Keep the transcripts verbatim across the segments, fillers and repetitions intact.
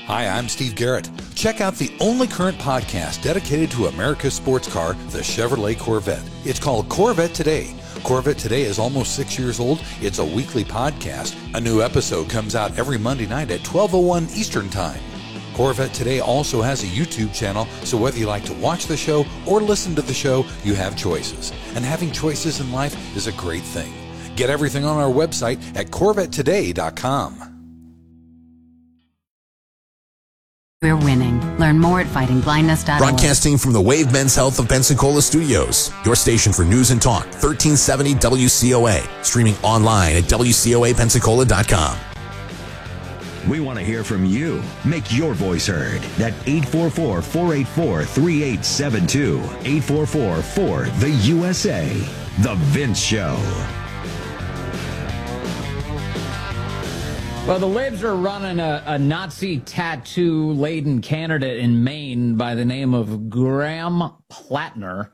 Hi, I'm Steve Garrett. Check out the only current podcast dedicated to America's sports car, the Chevrolet Corvette. It's called Corvette Today. Corvette Today is almost six years old. It's a weekly podcast. A new episode comes out every Monday night at twelve oh one Eastern Time. Corvette Today also has a YouTube channel, so whether you like to watch the show or listen to the show, you have choices. And having choices in life is a great thing. Get everything on our website at corvette today dot com. We're winning. Learn more at fighting blindness dot org. Broadcasting from the Wave Men's Health of Pensacola studios, your station for news and talk, thirteen seventy W C O A. Streaming online at W C O A Pensacola dot com. We want to hear from you. Make your voice heard at eight four four, four eight four, three eight seven two. eight four four, four, the U S A. The Vince Show. Well, the Libs are running a, a Nazi tattoo-laden candidate in Maine by the name of Graham Plattner,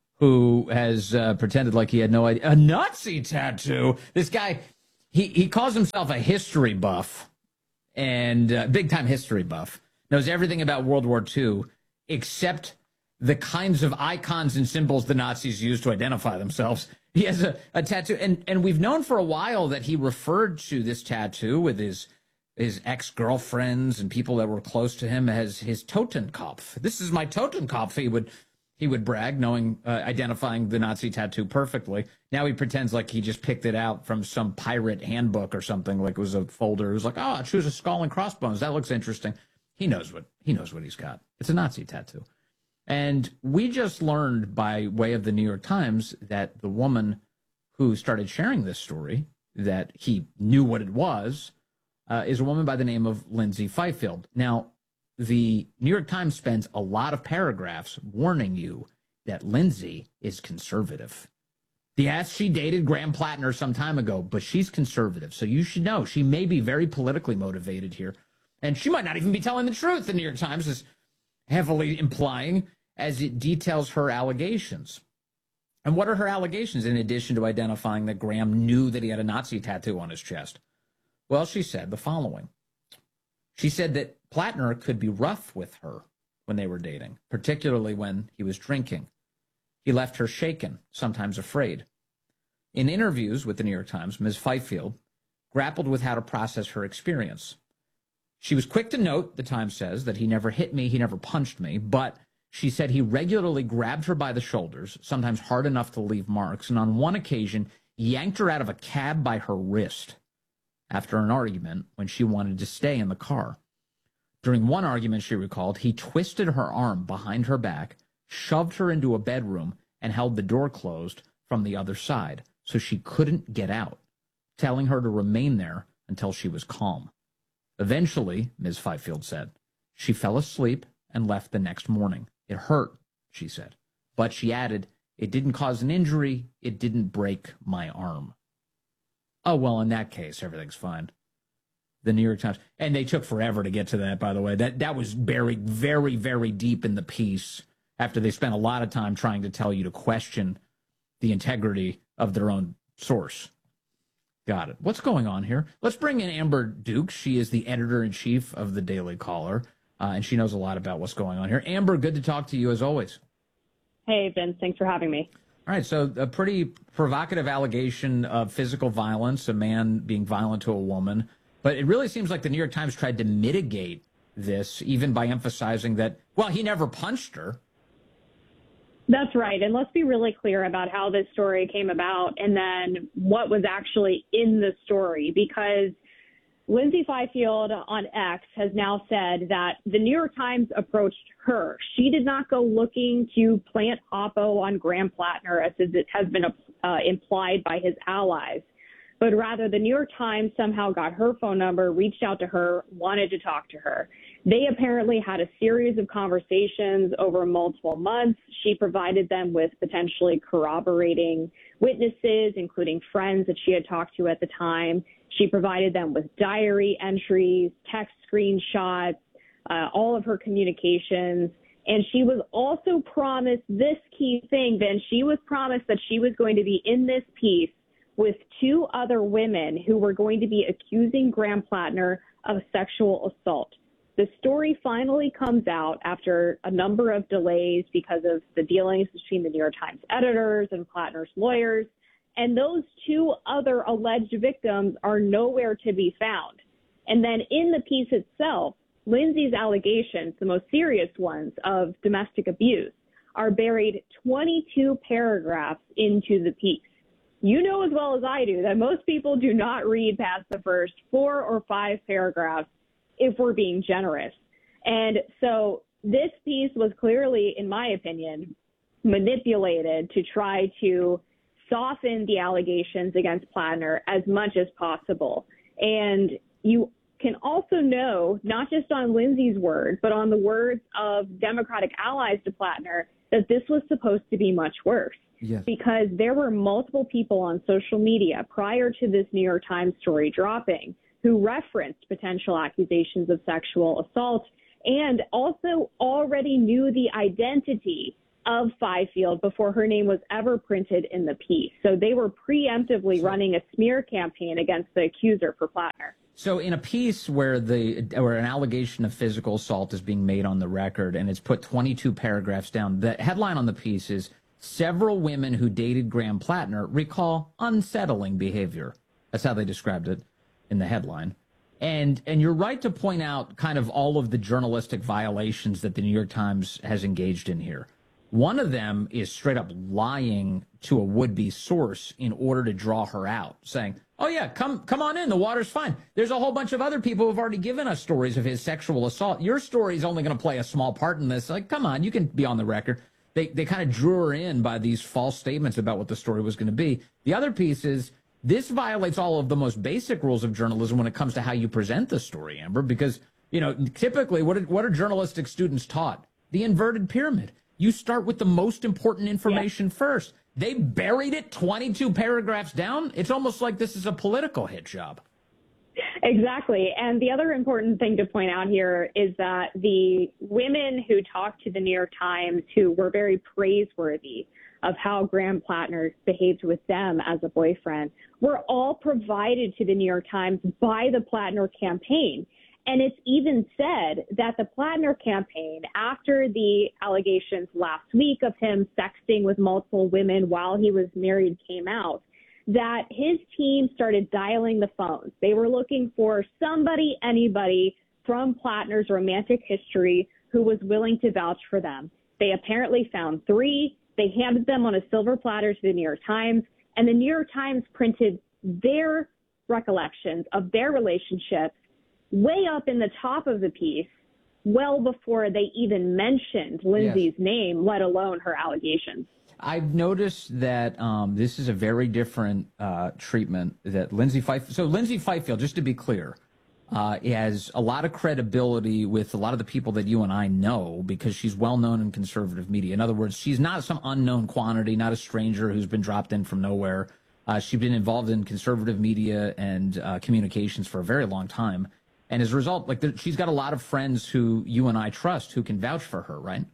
who has uh, pretended like he had no idea. A Nazi tattoo? This guy, he, he calls himself a history buff, and uh, big-time history buff. Knows everything about World War Two, except the kinds of icons and symbols the Nazis used to identify themselves. He has a, a tattoo, and, and we've known for a while that he referred to this tattoo with his his ex-girlfriends and people that were close to him as his Totenkopf. This is my Totenkopf, he would he would brag, knowing, uh, identifying the Nazi tattoo perfectly. Now he pretends like he just picked it out from some pirate handbook or something, like it was a folder. It was like, oh, choose a skull and crossbones. That looks interesting. He knows what he knows what he's got. It's a Nazi tattoo. And we just learned by way of the New York Times that the woman who started sharing this story, that he knew what it was, uh, is a woman by the name of Lindsay Fifield. Now, the New York Times spends a lot of paragraphs warning you that Lindsay is conservative. Yes, she dated Graham Plattner some time ago, but she's conservative. So you should know she may be very politically motivated here. And she might not even be telling the truth, the New York Times is heavily implying, as it details her allegations. And what are her allegations, in addition to identifying that Graham knew that he had a Nazi tattoo on his chest? Well, she said the following. She said that Plattner could be rough with her when they were dating, particularly when he was drinking. He left her shaken, sometimes afraid. In interviews with the New York Times, Miz Fifield grappled with how to process her experience. She was quick to note, the Times says, that he never hit me, he never punched me, but she said he regularly grabbed her by the shoulders, sometimes hard enough to leave marks, and on one occasion yanked her out of a cab by her wrist after an argument when she wanted to stay in the car. During one argument, she recalled, he twisted her arm behind her back, shoved her into a bedroom, and held the door closed from the other side so she couldn't get out, telling her to remain there until she was calm. Eventually, Miz Fifield said, she fell asleep and left the next morning. It hurt, she said. But she added, it didn't cause an injury. It didn't break my arm. Oh, well, in that case, everything's fine. The New York Times. And they took forever to get to that, by the way. That that was buried very, very deep in the piece after they spent a lot of time trying to tell you to question the integrity of their own source. Got it. What's going on here? Let's bring in Amber Duke. She is the editor-in-chief of the Daily Caller. Uh, and she knows a lot about what's going on here. Amber, good to talk to you as always. Hey, Vince. Thanks for having me. All right. So a pretty provocative allegation of physical violence, a man being violent to a woman. But it really seems like the New York Times tried to mitigate this, even by emphasizing that, well, he never punched her. That's right. And let's be really clear about how this story came about and then what was actually in the story, because Lindsay Fifield on X has now said that the New York Times approached her. She did not go looking to plant Oppo on Graham Plattner, as it has been uh, implied by his allies, but rather the New York Times somehow got her phone number, reached out to her, wanted to talk to her. They apparently had a series of conversations over multiple months. She provided them with potentially corroborating witnesses, including friends that she had talked to at the time. She provided them with diary entries, text screenshots, uh, all of her communications. And she was also promised this key thing, then she was promised that she was going to be in this piece with two other women who were going to be accusing Graham Plattner of sexual assault. The story finally comes out after a number of delays because of the dealings between the New York Times editors and Plattner's lawyers. And those two other alleged victims are nowhere to be found. And then in the piece itself, Lindsay's allegations, the most serious ones of domestic abuse, are buried twenty-two paragraphs into the piece. You know as well as I do that most people do not read past the first four or five paragraphs if we're being generous. And so this piece was clearly, in my opinion, manipulated to try to soften the allegations against Plattner as much as possible. And you can also know, not just on Lindsay's word, but on the words of Democratic allies to Plattner, that this was supposed to be much worse. Yes. Because there were multiple people on social media prior to this New York Times story dropping who referenced potential accusations of sexual assault and also already knew the identity of Fifield before her name was ever printed in the piece. So they were preemptively running a smear campaign against the accuser for Plattner. So in a piece where the where an allegation of physical assault is being made on the record and it's put twenty-two paragraphs down, the headline on the piece is "Several women who dated Graham Plattner recall unsettling behavior." That's how they described it in the headline. And and you're right to point out kind of all of the journalistic violations that the New York Times has engaged in here. One of them is straight up lying to a would-be source in order to draw her out, saying, oh, yeah, come come on in. The water's fine. There's a whole bunch of other people who've already given us stories of his sexual assault. Your story is only going to play a small part in this. Like, come on, you can be on the record. They, they kind of drew her in by these false statements about what the story was going to be. The other piece is this violates all of the most basic rules of journalism when it comes to how you present the story, Amber, because, you know, typically what are, what are journalistic students taught? The inverted pyramid. You start with the most important information yeah. first. They buried it twenty-two paragraphs down. It's almost like this is a political hit job. Exactly. And the other important thing to point out here is that the women who talked to the New York Times, who were very praiseworthy of how Graham Plattner behaved with them as a boyfriend, were all provided to the New York Times by the Plattner campaign. And it's even said that the Plattner campaign, after the allegations last week of him sexting with multiple women while he was married came out, that his team started dialing the phones. They were looking for somebody, anybody from Plattner's romantic history who was willing to vouch for them. They apparently found three. They handed them on a silver platter to the New York Times, and the New York Times printed their recollections of their relationships way up in the top of the piece, well before they even mentioned Lindsay's yes. name, let alone her allegations. I've noticed that um, this is a very different uh, treatment that Lindsay Fifield. So Lindsay Fifield, just to be clear, uh, has a lot of credibility with a lot of the people that you and I know because she's well known in conservative media. In other words, she's not some unknown quantity, not a stranger who's been dropped in from nowhere. Uh, she's been involved in conservative media and uh, communications for a very long time. And as a result, like there, she's got a lot of friends who you and I trust who can vouch for her, right?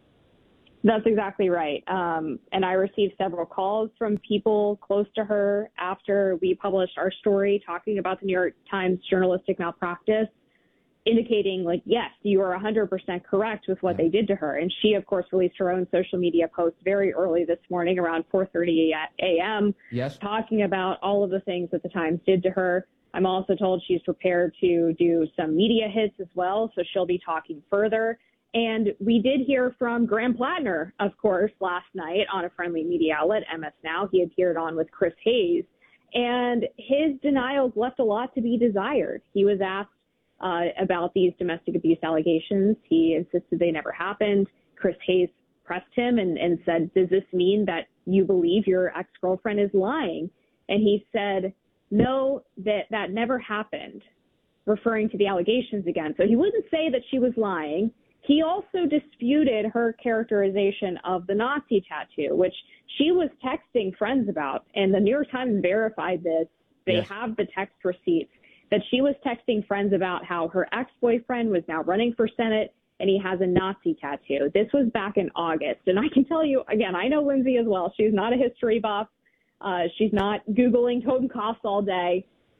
That's exactly right. Um, and I received several calls from people close to her after we published our story talking about the New York Times journalistic malpractice, indicating, like, yes, you are one hundred percent correct with what yeah. they did to her. And she, of course, released her own social media post very early this morning around four thirty a.m. Yes. talking about all of the things that the Times did to her. I'm also told she's prepared to do some media hits as well, so she'll be talking further. And we did hear from Graham Plattner, of course, last night on a friendly media outlet, M S Now. He appeared on with Chris Hayes, and his denials left a lot to be desired. He was asked uh, about these domestic abuse allegations. He insisted they never happened. Chris Hayes pressed him and, and said, does this mean that you believe your ex-girlfriend is lying? And he said, no, that that never happened, referring to the allegations again. So he wouldn't say that she was lying. He also disputed her characterization of the Nazi tattoo, which she was texting friends about. And the New York Times verified this. They yes. have the text receipts that she was texting friends about how her ex-boyfriend was now running for Senate and he has a Nazi tattoo. This was back in August. And I can tell you, again, I know Lindsay as well. She's not a history buff. Uh, she's not Googling Totenkopf all day.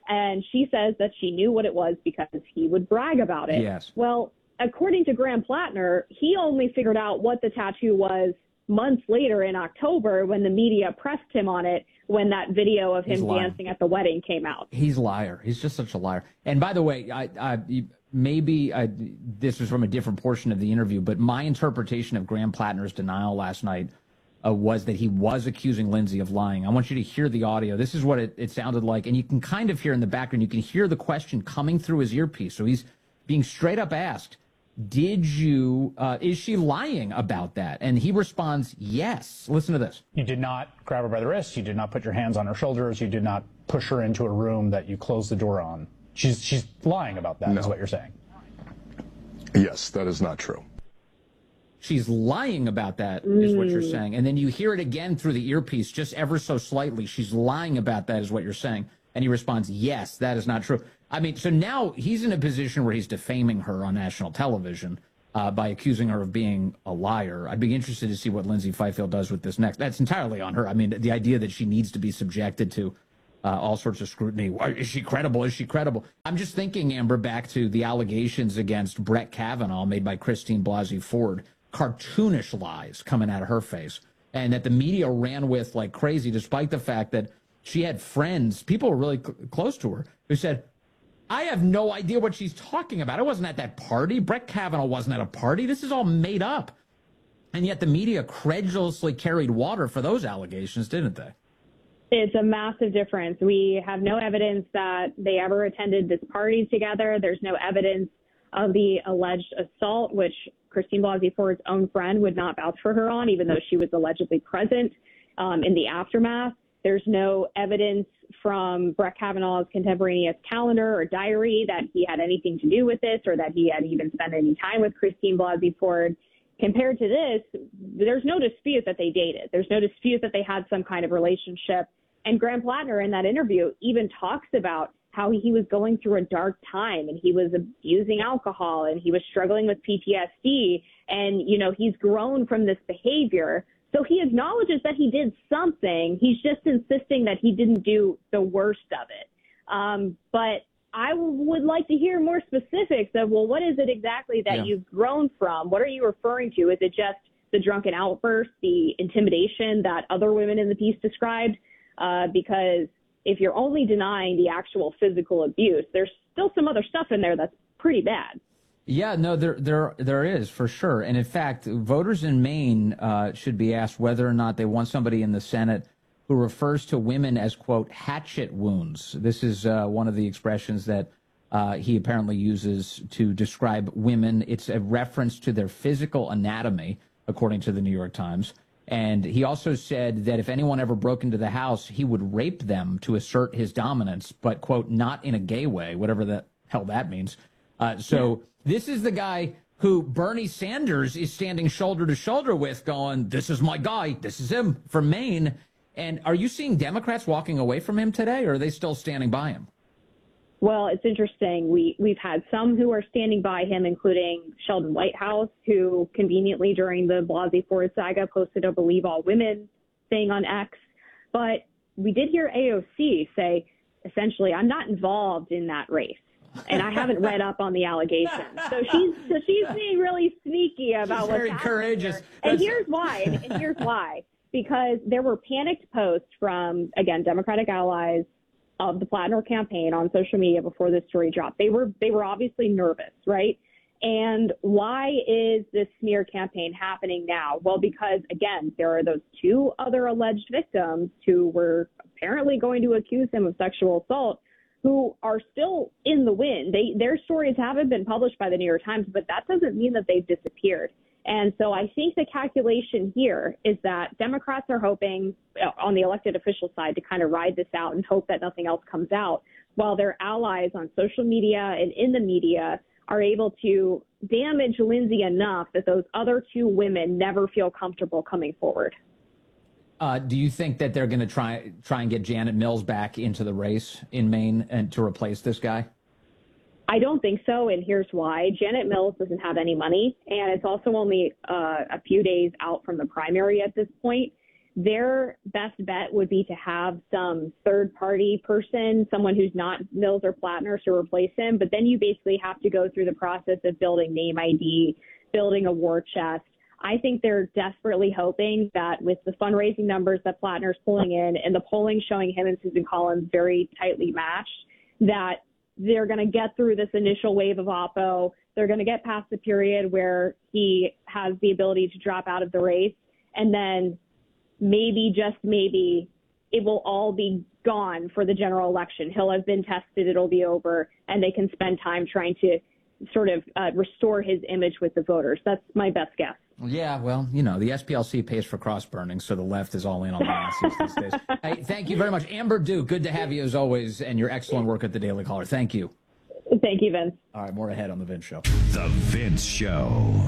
And she says that she knew what it was because he would brag about it. Yes. Well, according to Graham Plattner, he only figured out what the tattoo was months later in October when the media pressed him on it when that video of him dancing at the wedding came out. He's a liar. He's just such a liar. And by the way, I, I maybe I, this was from a different portion of the interview, but my interpretation of Graham Plattner's denial last night uh, was that he was accusing Lindsay of lying. I want you to hear the audio. This is what it, it sounded like. And you can kind of hear in the background, you can hear the question coming through his earpiece. So he's being straight up asked, did you, uh, is she lying about that? And he responds, yes. Listen to this. You did not grab her by the wrist. You did not put your hands on her shoulders. You did not push her into a room that you closed the door on. She's, she's lying about that, no. Is what you're saying. Yes, that is not true. She's lying about that, is what you're saying. And then you hear it again through the earpiece, just ever so slightly. She's lying about that, is what you're saying. And he responds, yes, that is not true. I mean, so now he's in a position where he's defaming her on national television uh, by accusing her of being a liar. I'd be interested to see what Lindsay Fifield does with this next. That's entirely on her. I mean, the idea that she needs to be subjected to uh, all sorts of scrutiny. Is she credible? Is she credible? I'm just thinking, Amber, back to the allegations against Brett Kavanaugh made by Christine Blasey Ford. Cartoonish lies coming out of her face. And that the media ran with like crazy, despite the fact that she had friends, people were really cl- close to her, who said, I have no idea what she's talking about. I wasn't at that party. Brett Kavanaugh wasn't at a party. This is all made up. And yet the media credulously carried water for those allegations, didn't they? It's a massive difference. We have no evidence that they ever attended this party together. There's no evidence of the alleged assault, which Christine Blasey Ford's own friend would not vouch for her on, even though she was allegedly present um, in the aftermath. There's no evidence from Brett Kavanaugh's contemporaneous calendar or diary that he had anything to do with this or that he had even spent any time with Christine Blasey Ford. Compared to this, there's no dispute that they dated. There's no dispute that they had some kind of relationship. And Graham Plattner in that interview even talks about how he was going through a dark time and he was abusing alcohol and he was struggling with P T S D. And, you know, he's grown from this behavior. So he acknowledges that he did something. He's just insisting that he didn't do the worst of it. Um, but I w- would like to hear more specifics of, well, what is it exactly that yeah. you've grown from? What are you referring to? Is it just the drunken outburst, the intimidation that other women in the piece described? Uh, because if you're only denying the actual physical abuse, there's still some other stuff in there that's pretty bad. Yeah, no, there, there, there is for sure. And in fact, voters in Maine uh, should be asked whether or not they want somebody in the Senate who refers to women as, quote, hatchet wounds. This is uh, one of the expressions that uh, he apparently uses to describe women. It's a reference to their physical anatomy, according to the New York Times. And he also said that if anyone ever broke into the house, he would rape them to assert his dominance, but, quote, not in a gay way, whatever the hell that means. Uh, so yeah. This is the guy who Bernie Sanders is standing shoulder to shoulder with going, this is my guy, this is him from Maine. And are you seeing Democrats walking away from him today, or are they still standing by him? Well, it's interesting. We, we've had some who are standing by him, including Sheldon Whitehouse, who conveniently during the Blasey Ford saga posted a Believe All Women thing on X. But we did hear A O C say, essentially, I'm not involved in that race. And I haven't read up on the allegations. So she's so she's being really sneaky about she's what's very happening courageous. Here. And here's why. And, and here's why. Because there were panicked posts from, again, Democratic allies of the Plattner campaign on social media before this story dropped. They were they were obviously nervous, right? And why is this smear campaign happening now? Well, because, again, there are those two other alleged victims who were apparently going to accuse him of sexual assault who are still in the wind. They, their stories haven't been published by the New York Times, but that doesn't mean that they've disappeared. And so I think the calculation here is that Democrats are hoping on the elected official side to kind of ride this out and hope that nothing else comes out, while their allies on social media and in the media are able to damage Lindsay enough that those other two women never feel comfortable coming forward. Uh, do you think that they're going to try try and get Janet Mills back into the race in Maine and to replace this guy? I don't think so, and here's why. Janet Mills doesn't have any money, and it's also only uh, a few days out from the primary at this point. their best bet would be to have some third-party person, someone who's not Mills or Plattner, to replace him. But then you basically have to go through the process of building name I D, building a war chest. I think they're desperately hoping that with the fundraising numbers that Plattner's pulling in and the polling showing him and Susan Collins very tightly matched, that they're going to get through this initial wave of oppo. They're going to get past the period where he has the ability to drop out of the race, and then maybe, just maybe, it will all be gone for the general election. He'll have been tested, it'll be over, and they can spend time trying to sort of uh, restore his image with the voters. That's my best guess. Yeah, well, you know, the S P L C pays for cross burning, so the left is all in on the Nazis these days. Hey, thank you very much. Amber Duke, good to have you as always, and your excellent work at the Daily Caller. Thank you. Thank you, Vince. All right, more ahead on The Vince Show. The Vince Show.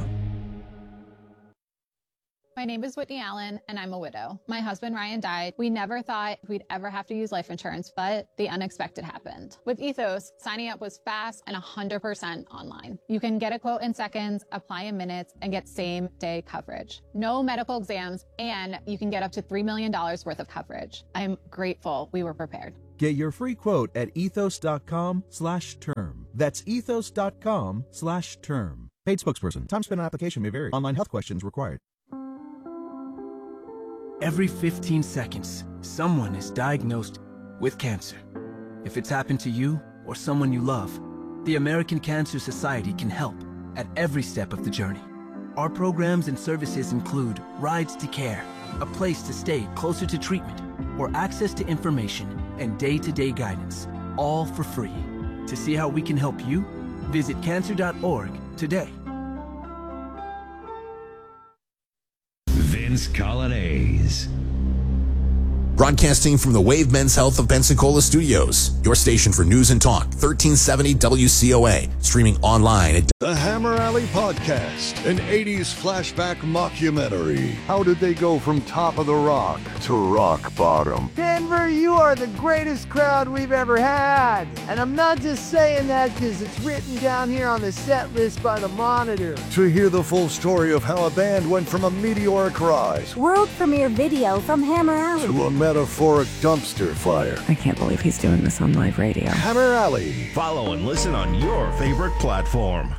My name is Whitney Allen, and I'm a widow. My husband, Ryan, died. We never thought we'd ever have to use life insurance, but the unexpected happened. With Ethos, signing up was fast and one hundred percent online. You can get a quote in seconds, apply in minutes, and get same-day coverage. No medical exams, and you can get up to three million dollars worth of coverage. I'm grateful we were prepared. Get your free quote at ethos.com slash term. That's ethos.com slash term. Paid spokesperson. Time spent on application may vary. Online health questions required. Every fifteen seconds, someone is diagnosed with cancer. If it's happened to you or someone you love, the American Cancer Society can help at every step of the journey. Our programs and services include rides to care, a place to stay closer to treatment, or access to information and day-to-day guidance, all for free. To see how we can help you, visit cancer dot org today. Vince Colonnese. Broadcasting from the Wave Men's Health of Pensacola studios, your station for news and talk, thirteen seventy W C O A, streaming online at The Hammer Alley Podcast, an eighties flashback mockumentary. How did they go from top of the rock to rock bottom? Denver, you are the greatest crowd we've ever had. And I'm not just saying that because it's written down here on the set list by the Monitor. To hear the full story of how a band went from a meteoric rise, world premiere video from Hammer Alley, to a metaphoric dumpster fire. I can't believe he's doing this on live radio. Hammer Alley. Follow and listen on your favorite platform.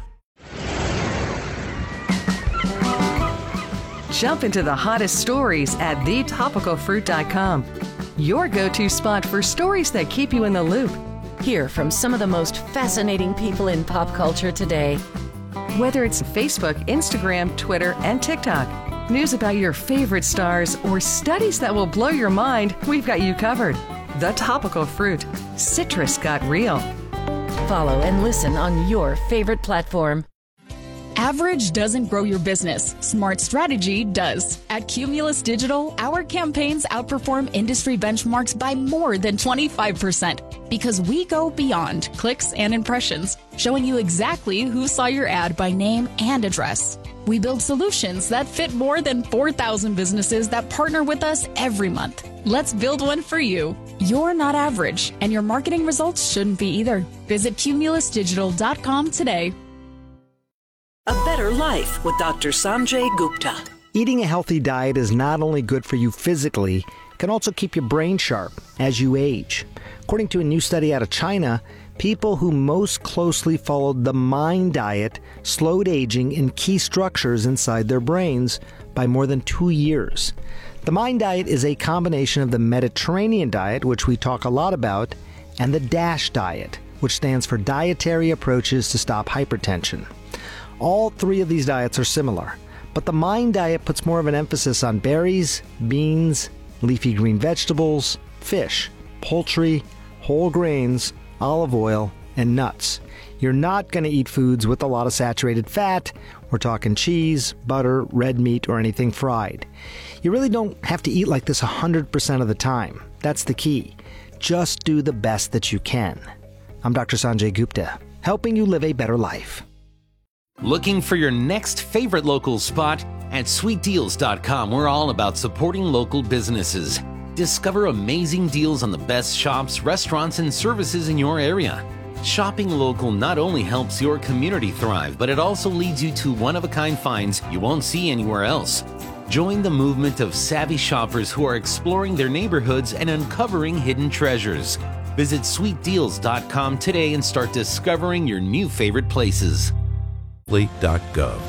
Jump into the hottest stories at the topical fruit dot com. Your go-to spot for stories that keep you in the loop. Hear from some of the most fascinating people in pop culture today. Whether it's Facebook, Instagram, Twitter, and TikTok, news about your favorite stars, or studies that will blow your mind, we've got you covered. The Topical Fruit. Citrus got real. Follow and listen on your favorite platform. Average doesn't grow your business. Smart strategy does. At Cumulus Digital, our campaigns outperform industry benchmarks by more than twenty-five percent because we go beyond clicks and impressions, showing you exactly who saw your ad by name and address. We build solutions that fit more than four thousand businesses that partner with us every month. Let's build one for you. You're not average, and your marketing results shouldn't be either. Visit cumulus digital dot com today. A Better Life with Doctor Sanjay Gupta. Eating a healthy diet is not only good for you physically, it can also keep your brain sharp as you age. According to a new study out of China, people who most closely followed the MIND diet slowed aging in key structures inside their brains by more than two years. The MIND diet is a combination of the Mediterranean diet, which we talk a lot about, and the DASH diet, which stands for Dietary Approaches to Stop Hypertension. All three of these diets are similar, but the MIND diet puts more of an emphasis on berries, beans, leafy green vegetables, fish, poultry, whole grains, olive oil, and nuts. You're not going to eat foods with a lot of saturated fat. We're talking cheese, butter, red meat, or anything fried. You really don't have to eat like this one hundred percent of the time. That's the key. Just do the best that you can. I'm Doctor Sanjay Gupta, helping you live a better life. Looking for your next favorite local spot? At sweet deals dot com, we're all about supporting local businesses. Discover amazing deals on the best shops, restaurants, and services in your area. Shopping local not only helps your community thrive, but it also leads you to one-of-a-kind finds you won't see anywhere else. Join the movement of savvy shoppers who are exploring their neighborhoods and uncovering hidden treasures. Visit sweet deals dot com today and start discovering your new favorite places. dot gov.